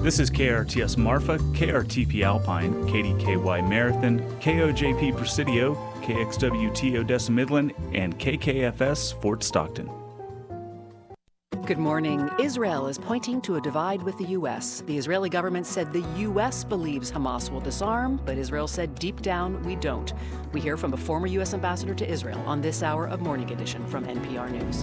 This is KRTS Marfa, KRTP Alpine, KDKY Marathon, KOJP Presidio, KXWT Odessa Midland, and KKFS Fort Stockton. Good morning. Israel is pointing to a divide with the U.S. The Israeli government said the U.S. believes Hamas will disarm, but Israel said deep down we don't. We hear from a former U.S. ambassador to Israel on this hour of Morning Edition from NPR News.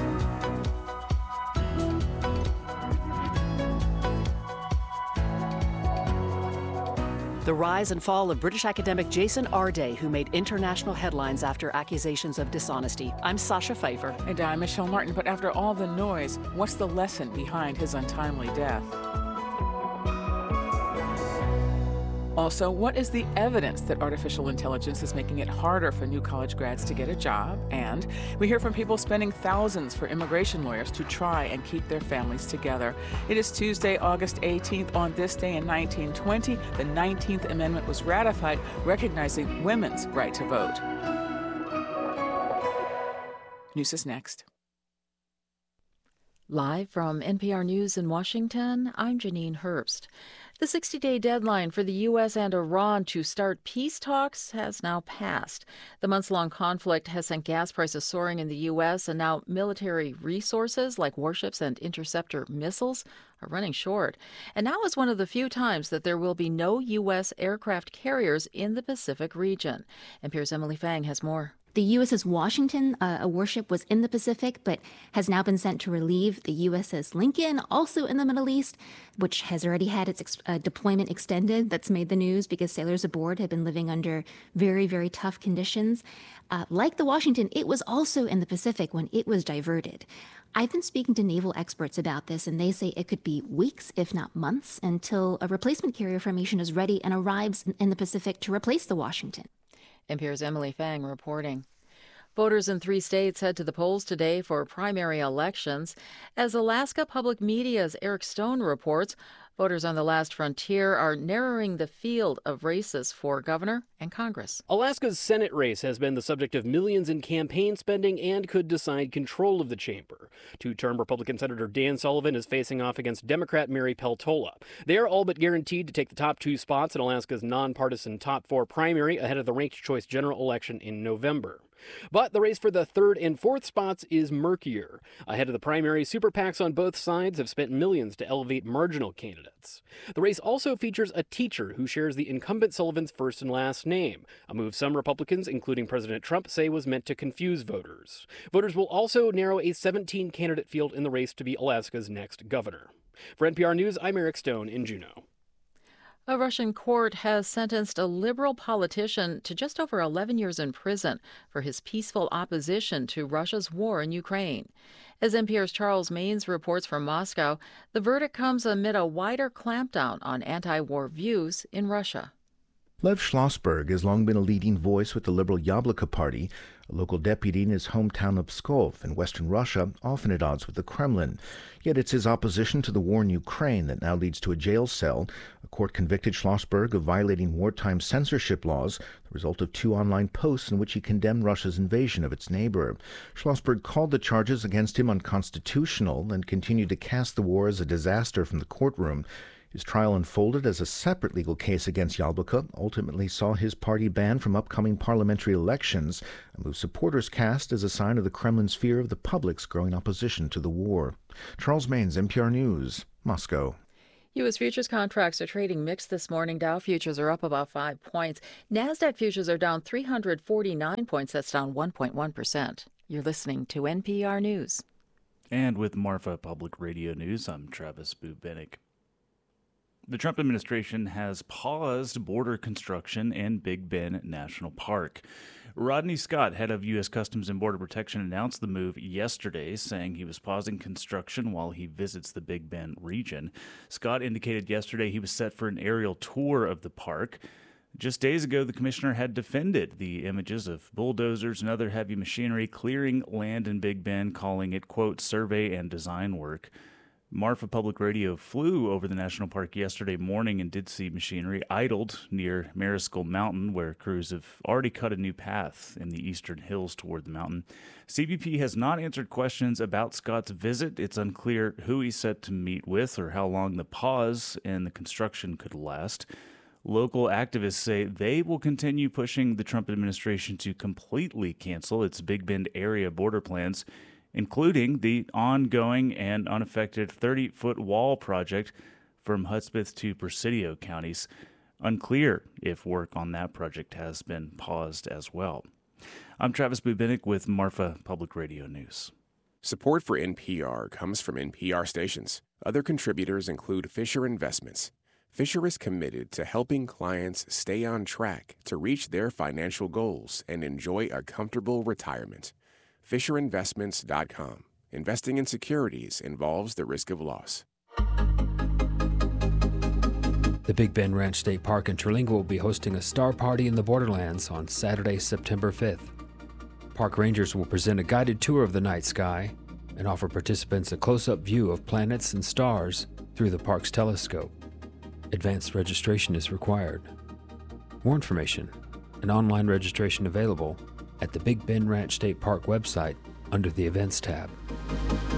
The rise and fall of British academic Jason Arday, who made international headlines after accusations of dishonesty. I'm Sasha Pfeiffer. And I'm Michelle Martin. But after all the noise, what's the lesson behind his untimely death? Also, what is the evidence that artificial intelligence is making it harder for new college grads to get a job? And we hear from people spending thousands for immigration lawyers to try and keep their families together. It is Tuesday, August 18th. On this day in 1920, the 19th Amendment was ratified, recognizing women's right to vote. News is next. Live from NPR News in Washington, I'm Janine Herbst. The 60-day deadline for the U.S. and Iran to start peace talks has now passed. The months-long conflict has sent gas prices soaring in the U.S., and now military resources like warships and interceptor missiles are running short. And now is one of the few times that there will be no U.S. aircraft carriers in the Pacific region. NPR's Emily Fang has more. The USS Washington, a warship, was in the Pacific, but has now been sent to relieve the USS Lincoln, also in the Middle East, which has already had its deployment extended. That's made the news because sailors aboard had been living under very, very tough conditions. Like the Washington, it was also in the Pacific when it was diverted. I've been speaking to naval experts about this, and they say it could be weeks, if not months, until a replacement carrier formation is ready and arrives in the Pacific to replace the Washington. NPR's Emily Fang reporting. Voters in 3 states head to the polls today for primary elections. As Alaska Public Media's Eric Stone reports, voters on the last frontier are narrowing the field of races for governor and Congress. Alaska's Senate race has been the subject of millions in campaign spending and could decide control of the chamber. Two-term Republican Senator Dan Sullivan is facing off against Democrat Mary Peltola. They are all but guaranteed to take the top 2 spots in Alaska's nonpartisan top 4 primary ahead of the ranked choice general election in November. But the race for the 3rd and 4th spots is murkier. Ahead of the primary, super PACs on both sides have spent millions to elevate marginal candidates. The race also features a teacher who shares the incumbent Sullivan's first and last name, a move some Republicans, including President Trump, say was meant to confuse voters. Voters will also narrow a 17-candidate field in the race to be Alaska's next governor. For NPR News, I'm Eric Stone in Juneau. A Russian court has sentenced a liberal politician to just over 11 years in prison for his peaceful opposition to Russia's war in Ukraine. As NPR's Charles Maynes reports from Moscow, the verdict comes amid a wider clampdown on anti-war views in Russia. Lev Schlossberg has long been a leading voice with the liberal Yabloko party, a local deputy in his hometown of Pskov in western Russia, often at odds with the Kremlin. Yet it's his opposition to the war in Ukraine that now leads to a jail cell. A court convicted Schlossberg of violating wartime censorship laws, the result of 2 online posts in which he condemned Russia's invasion of its neighbor. Schlossberg called the charges against him unconstitutional and continued to cast the war as a disaster from the courtroom. His trial unfolded as a separate legal case against Yabloko, ultimately saw his party banned from upcoming parliamentary elections, a move supporters cast as a sign of the Kremlin's fear of the public's growing opposition to the war. Charles Maynes, NPR News, Moscow. U.S. futures contracts are trading mixed this morning. Dow futures are up about 5 points. NASDAQ futures are down 349 points. That's down 1.1%. You're listening to NPR News. And with Marfa Public Radio News, I'm Travis Bubenik. The Trump administration has paused border construction in Big Bend National Park. Rodney Scott, head of U.S. Customs and Border Protection, announced the move yesterday, saying he was pausing construction while he visits the Big Bend region. Scott indicated yesterday he was set for an aerial tour of the park. Just days ago, the commissioner had defended the images of bulldozers and other heavy machinery clearing land in Big Bend, calling it, quote, survey and design work. Marfa Public Radio flew over the national park yesterday morning and did see machinery idled near Mariscal Mountain, where crews have already cut a new path in the eastern hills toward the mountain. CBP has not answered questions about Scott's visit. It's unclear who he's set to meet with or how long the pause in the construction could last. Local activists say they will continue pushing the Trump administration to completely cancel its Big Bend area border plans, including the ongoing and unaffected 30-foot wall project from Hudspeth to Presidio counties. Unclear if work on that project has been paused as well. I'm Travis Bubenik with Marfa Public Radio News. Support for NPR comes from NPR stations. Other contributors include Fisher Investments. Fisher is committed to helping clients stay on track to reach their financial goals and enjoy a comfortable retirement. FisherInvestments.com. Investing in securities involves the risk of loss. The Big Bend Ranch State Park in Terlingua will be hosting a star party in the Borderlands on Saturday, September 5th. Park rangers will present a guided tour of the night sky and offer participants a close-up view of planets and stars through the park's telescope. Advanced registration is required. More information and online registration available at the Big Bend Ranch State Park website under the Events tab.